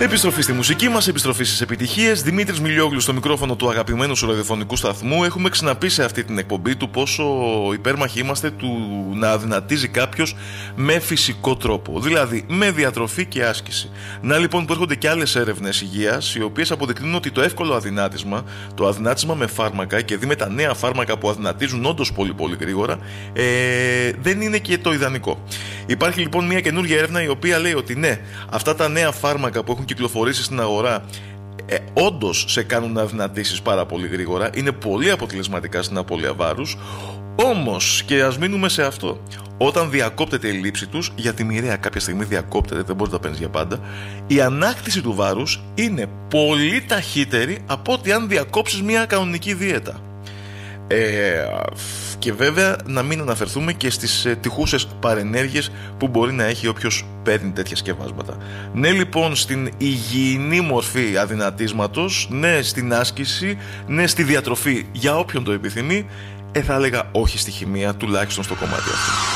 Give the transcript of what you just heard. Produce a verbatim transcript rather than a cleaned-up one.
Επιστροφή στη μουσική μας, επιστροφή στις επιτυχίες. Δημήτρης Μιλιόγλους στο μικρόφωνο του αγαπημένου σου ραδιοφωνικού σταθμού. Έχουμε ξαναπεί σε αυτή την εκπομπή του πόσο υπέρμαχοι είμαστε του να αδυνατίζει κάποιος με φυσικό τρόπο. Δηλαδή με διατροφή και άσκηση. Να λοιπόν που έρχονται και άλλες έρευνες υγείας, οι οποίες αποδεικνύουν ότι το εύκολο αδυνάτισμα, το αδυνάτισμα με φάρμακα και δει με τα νέα φάρμακα που αδυνατίζουν όντως πολύ πολύ γρήγορα, ε, δεν είναι και το ιδανικό. Υπάρχει λοιπόν μια καινούργια έρευνα η οποία λέει ότι ναι, αυτά τα νέα φάρμακα που έχουν κυκλοφορήσει στην αγορά ε, όντως σε κάνουν να αδυνατήσεις πάρα πολύ γρήγορα, είναι πολύ αποτελεσματικά στην απώλεια βάρους. Όμως, και ας μείνουμε σε αυτό, όταν διακόπτεται η λήψη τους, γιατί μοιραία κάποια στιγμή διακόπτεται, δεν μπορείς να τα παίρνεις για πάντα, η ανάκτηση του βάρους είναι πολύ ταχύτερη από ότι αν διακόψεις μια κανονική δίαιτα. Ε, και βέβαια να μην αναφερθούμε και στις ε, τυχούσες παρενέργειες που μπορεί να έχει όποιος παίρνει τέτοια σκευάσματα. Ναι λοιπόν στην υγιεινή μορφή αδυνατίσματος, ναι στην άσκηση, ναι στη διατροφή για όποιον το επιθυμεί, ε, θα έλεγα όχι στη χημεία, τουλάχιστον στο κομμάτι αυτό.